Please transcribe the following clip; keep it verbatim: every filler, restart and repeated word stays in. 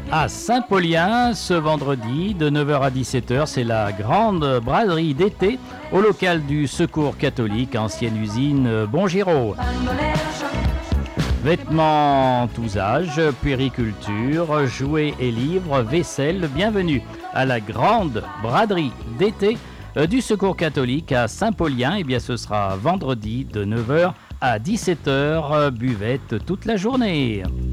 À Saint-Paulien, ce vendredi, de neuf heures à dix-sept heures, c'est la grande braderie d'été au local du Secours catholique, ancienne usine Bongiraud. Vêtements tous âges, puériculture, jouets et livres, vaisselle, bienvenue à la grande braderie d'été du Secours catholique à Saint-Paulien. Eh bien, ce sera vendredi de neuf heures à dix-sept heures, buvette toute la journée.